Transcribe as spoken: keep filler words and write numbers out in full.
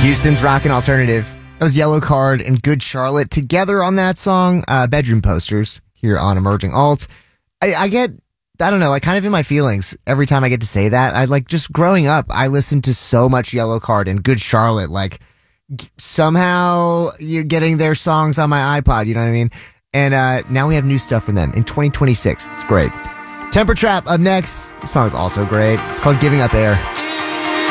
Houston's rockin' alternative. That was Yellow Card and Good Charlotte together on that song. Uh, Bedroom Posters here on Emerging Alt. I, I get, I don't know, like kind of in my feelings every time I get to say that. I like just growing up, I listened to so much Yellow Card and Good Charlotte. Like somehow you're getting their songs on my iPod. You know what I mean? And uh, now we have new stuff from them in twenty twenty-six. It's great. Temper Trap up next. This song is also great. It's called Giving Up Air.